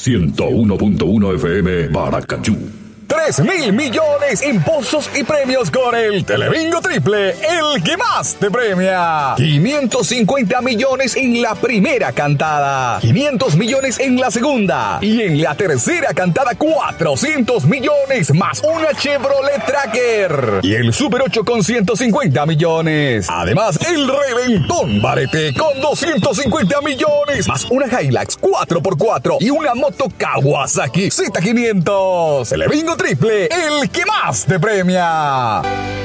101.1 FM Paracachú. 3.000 millones en pozos y premios con el Telebingo Triple, el que más te premia. 550 millones en la primera cantada, 500 millones en la segunda y en la tercera cantada 400 millones más una Chevrolet Tracker y el Super 8 con 150 millones. Además, el Reventón Barete con 250 millones más una Hilux 4x4 y una moto Kawasaki Z500. Telebingo Triple, el que más te premia.